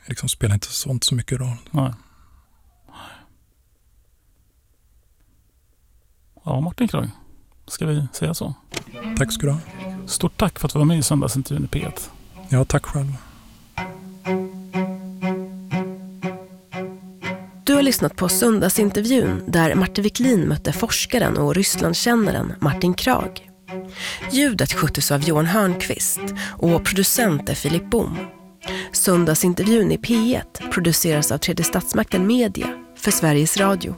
liksom spelar inte sånt så mycket roll. Nej. Ja, Martin Kragh. Ska vi säga så? Tack ska du ha. Stort tack för att du var med i söndagsintervjun i P1. Ja, tack själv. Du har lyssnat på söndagsintervjun där Martin Wiklin mötte forskaren och Rysslandskännaren Martin Kragh. Ljudet sköttes av Johan Hörnqvist och producent är Filip Bom. Söndagsintervjun i P1 produceras av Tredje Statsmakten Media för Sveriges Radio.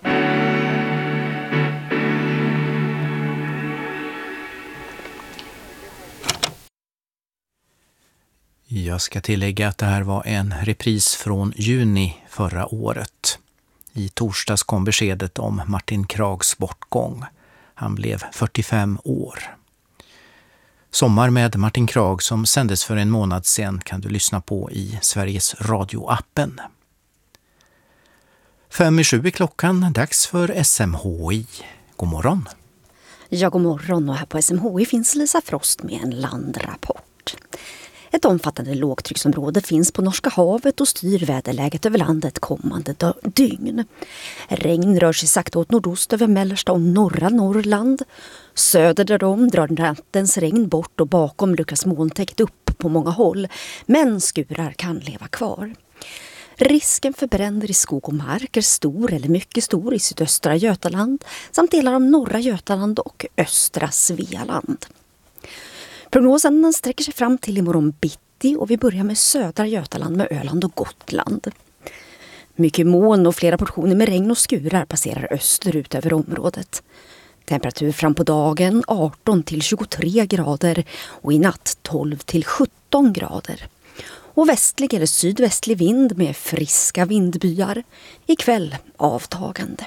Jag ska tillägga att det här var en repris från juni förra året. I torsdags kom beskedet om Martin Kraghs bortgång. Han blev 45 år. Sommar med Martin Kragh som sändes för en månad sedan kan du lyssna på i Sveriges Radio-appen. 6:55 är klockan, dags för SMHI. God morgon. Ja, god morgon, och här på SMHI finns Lisa Frost med en landrapport. Ett omfattande lågtrycksområde finns på Norska havet och styr väderläget över landet kommande dygn. Regn rör sig sakta åt nordost över mellersta och norra Norrland. Söder därom drar nattens regn bort och bakom luckras molntäcket upp på många håll, men skurar kan leva kvar. Risken för bränder i skog och mark är stor eller mycket stor i sydöstra Götaland samt delar av norra Götaland och östra Svealand. Prognosen sträcker sig fram till imorgon bitti och vi börjar med södra Götaland med Öland och Gotland. Mycket moln och flera portioner med regn och skurar passerar österut över området. Temperatur fram på dagen 18 till 23 grader och i natt 12 till 17 grader. Och västlig eller sydvästlig vind med friska vindbyar. Ikväll avtagande.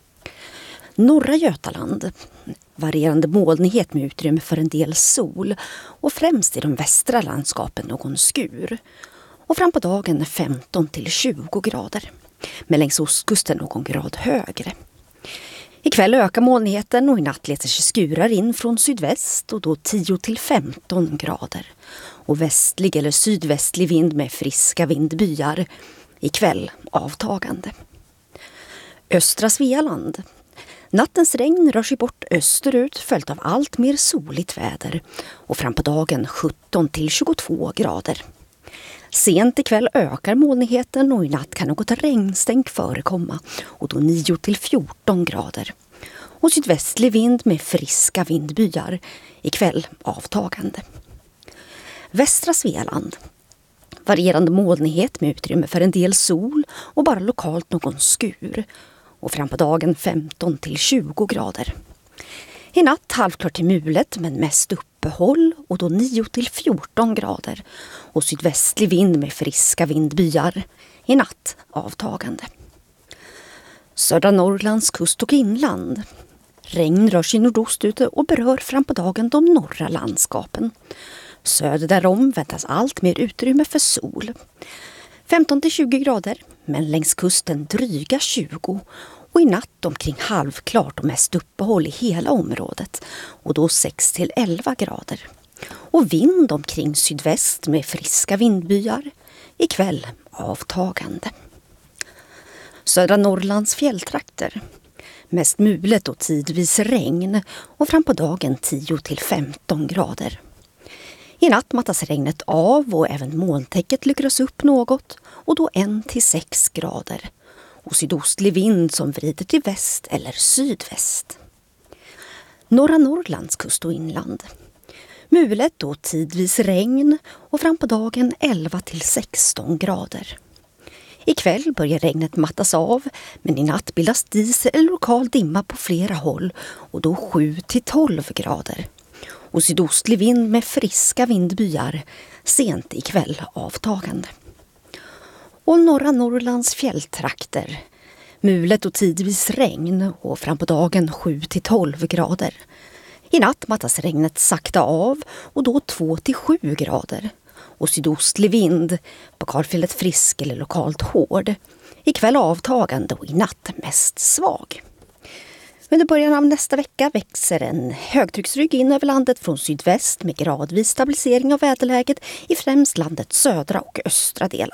Norra Götaland. Varierande molnighet med utrymme för en del sol och främst i de västra landskapen någon skur. Och fram på dagen 15 till 20 grader. Men längs ostkusten någon grad högre. Ikväll ökar molnigheten och i natt letar sig skurar in från sydväst och då 10 till 15 grader. Och västlig eller sydvästlig vind med friska vindbyar. Ikväll avtagande. Östra Svealand. Nattens regn rör sig bort österut följt av allt mer soligt väder och fram på dagen 17 till 22 grader. Sent ikväll ökar molnigheten och i natt kan något regnstänk förekomma och då 9 till 14 grader. Och sydvästlig vind med friska vindbyar, ikväll avtagande. Västra Svealand. Varierande molnighet med utrymme för en del sol och bara lokalt någon skur. Och fram på dagen 15 till 20 grader. I natt halvklart till mulet men mest uppehåll och då 9 till 14 grader. Och sydvästlig vind med friska vindbyar. I natt avtagande. Södra Norrlands kust och inland. Regn rör sig nordost ute och berör fram på dagen de norra landskapen. Söder därom väntas allt mer utrymme för sol. 15 till 20 grader, men längs kusten dryga 20 och i natt omkring halvklart och mest uppehåll i hela området och då 6 till 11 grader. Och vind omkring sydväst med friska vindbyar, ikväll avtagande. Södra Norrlands fjälltrakter. Mest mulet och tidvis regn och fram på dagen 10 till 15 grader. I natt mattas regnet av och även molntäcket luckras upp något och då 1 till 6 grader. Och sydostlig vind som vrider till väst eller sydväst. Norra Norrlands kust och inland. Mulet och tidvis regn och fram på dagen 11 till 16 grader. Ikväll börjar regnet mattas av men i natt bildas dis eller lokal dimma på flera håll och då 7 till 12 grader. Och sydostlig vind med friska vindbyar, sent ikväll avtagande. Och norra Norrlands fjälltrakter. Mulet och tidvis regn och fram på dagen 7 till 12 grader. I natt mattas regnet sakta av och då 2 till 7 grader. Och sydostlig vind, på kalfjället frisk eller lokalt hård. Ikväll avtagande och i natt mest svag. Under början av nästa vecka växer en högtrycksrygg in över landet från sydväst med gradvis stabilisering av väderläget i främst landets södra och östra delar.